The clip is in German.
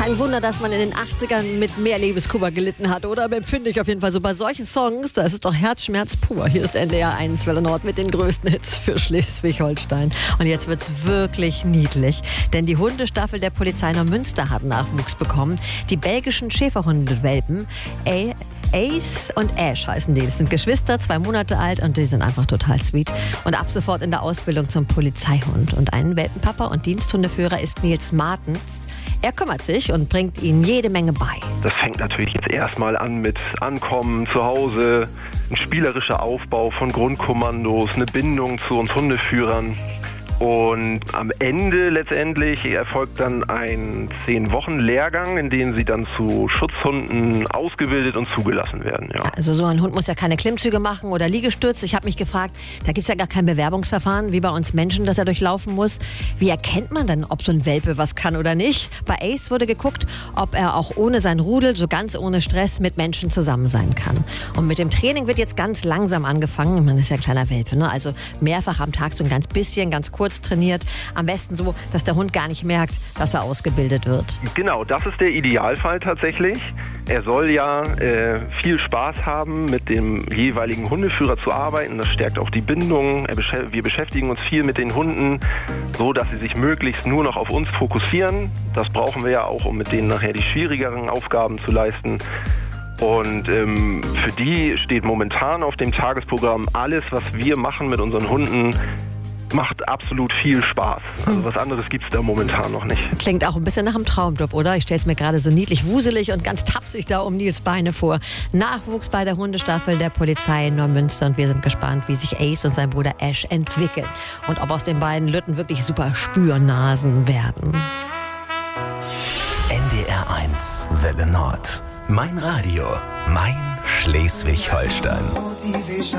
Kein Wunder, dass man in den 80ern mit mehr Liebeskummer gelitten hat, oder? Empfinde ich auf jeden Fall so. Bei solchen Songs, da ist es doch Herzschmerz pur. Hier ist NDR 1 Welle Nord mit den größten Hits für Schleswig-Holstein. Und jetzt wird's wirklich niedlich, denn die Hundestaffel der Polizei Neumünster hat Nachwuchs bekommen. Die belgischen Schäferhundewelpen Ace und Ash heißen die. Das sind Geschwister, 2 Monate alt, und die sind einfach total sweet. Und ab sofort in der Ausbildung zum Polizeihund. Und ein Welpenpapa und Diensthundeführer ist Nils Martens. Er kümmert sich und bringt ihnen jede Menge bei. Das fängt natürlich jetzt erstmal an mit Ankommen zu Hause, ein spielerischer Aufbau von Grundkommandos, eine Bindung zu uns Hundeführern. Und am Ende letztendlich erfolgt dann ein 10-Wochen-Lehrgang, in dem sie dann zu Schutzhunden ausgebildet und zugelassen werden. Ja. Also so ein Hund muss ja keine Klimmzüge machen oder Liegestütze. Ich habe mich gefragt, da gibt es ja gar kein Bewerbungsverfahren wie bei uns Menschen, das er durchlaufen muss. Wie erkennt man denn, ob so ein Welpe was kann oder nicht? Bei Ace wurde geguckt, ob er auch ohne sein Rudel, so ganz ohne Stress, mit Menschen zusammen sein kann. Und mit dem Training wird jetzt ganz langsam angefangen. Man ist ja ein kleiner Welpe, ne? Also mehrfach am Tag so ein ganz bisschen, ganz kurz trainiert. Am besten so, dass der Hund gar nicht merkt, dass er ausgebildet wird. Genau, das ist der Idealfall tatsächlich. Er soll ja viel Spaß haben, mit dem jeweiligen Hundeführer zu arbeiten. Das stärkt auch die Bindung. Wir beschäftigen uns viel mit den Hunden, so dass sie sich möglichst nur noch auf uns fokussieren. Das brauchen wir ja auch, um mit denen nachher die schwierigeren Aufgaben zu leisten. Und für die steht momentan auf dem Tagesprogramm alles, was wir machen mit unseren Hunden, macht absolut viel Spaß. Also was anderes gibt's da momentan noch nicht. Klingt auch ein bisschen nach einem Traumjob, oder? Ich stelle es mir gerade so niedlich, wuselig und ganz tapsig da um Nils Beine vor. Nachwuchs bei der Hundestaffel der Polizei Neumünster, und wir sind gespannt, wie sich Ace und sein Bruder Ash entwickeln und ob aus den beiden Lütten wirklich super Spürnasen werden. NDR 1 Welle Nord. Mein Radio, mein Schleswig-Holstein.